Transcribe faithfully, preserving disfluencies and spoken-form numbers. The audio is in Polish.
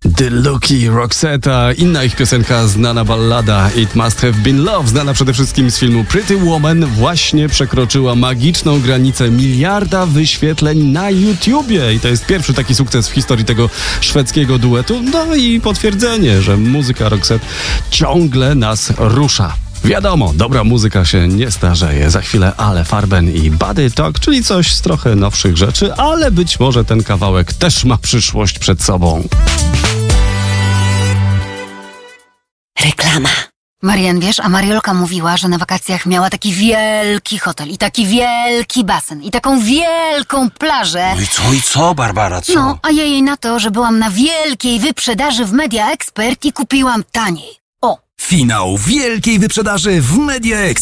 The Lucky, Roxetta, inna ich piosenka, znana ballada It Must Have Been Love, znana przede wszystkim z filmu Pretty Woman, właśnie przekroczyła magiczną granicę miliarda wyświetleń na YouTubie i to jest pierwszy taki sukces w historii tego szwedzkiego duetu, no i potwierdzenie, że muzyka Roxette ciągle nas rusza. Wiadomo, dobra muzyka się nie starzeje. Za chwilę Ale Farben i Body Talk, czyli coś z trochę nowszych rzeczy, ale być może ten kawałek też ma przyszłość przed sobą. Reklama. Marian, wiesz, a Mariolka mówiła, że na wakacjach miała taki wielki hotel i taki wielki basen i taką wielką plażę. No i co, i co, Barbara, co? No, a ja jej na to, że byłam na wielkiej wyprzedaży w Media Expert i kupiłam taniej. O! Finał wielkiej wyprzedaży w Media Expert.